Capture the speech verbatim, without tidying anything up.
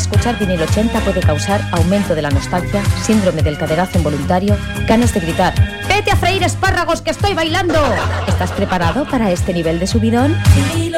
escuchar vinilo ochenta puede causar aumento de la nostalgia, síndrome del caderazo involuntario, ganas de gritar ¡vete a freír espárragos que estoy bailando! ¿Estás preparado para este nivel de subidón? Vinilo